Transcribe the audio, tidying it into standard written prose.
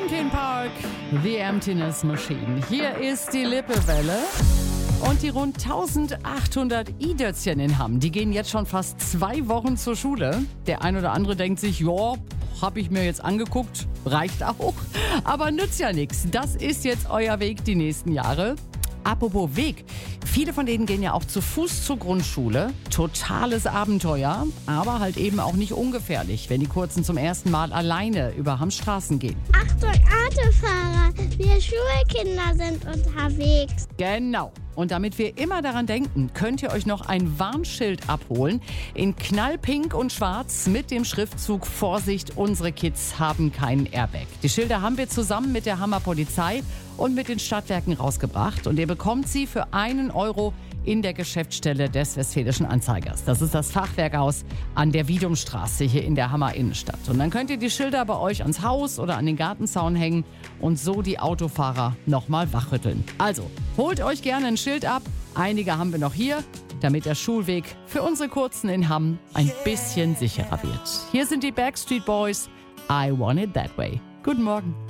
Linkin Park, The Emptiness Machine. Hier ist die Lippewelle. Und die rund 1800 I-Dötzchen in Hamm, die gehen jetzt schon fast 2 Wochen zur Schule. Der ein oder andere denkt sich, ja, habe ich mir jetzt angeguckt, reicht auch. Aber nützt ja nichts. Das ist jetzt euer Weg die nächsten Jahre. Apropos Weg. Viele von denen gehen ja auch zu Fuß zur Grundschule. Totales Abenteuer, aber halt eben auch nicht ungefährlich, wenn die Kurzen zum ersten Mal alleine über Hammstraßen gehen. Achtung, Autofahrer, wir Schulkinder sind unterwegs. Genau. Und damit wir immer daran denken, könnt ihr euch noch ein Warnschild abholen in knallpink und schwarz mit dem Schriftzug Vorsicht, unsere Kids haben keinen Airbag. Die Schilder haben wir zusammen mit der Hammer Polizei und mit den Stadtwerken rausgebracht und ihr bekommt sie für 1 Euro in der Geschäftsstelle des Westfälischen Anzeigers. Das ist das Fachwerkhaus an der Wiedumstraße hier in der Hammer Innenstadt. Und dann könnt ihr die Schilder bei euch ans Haus oder an den Gartenzaun hängen und so die Autofahrer nochmal wachrütteln. Also, holt euch gerne ein Schild ab. Einige haben wir noch hier, damit der Schulweg für unsere Kurzen in Hamm ein bisschen sicherer wird. Hier sind die Backstreet Boys. I Want It That Way. Guten Morgen.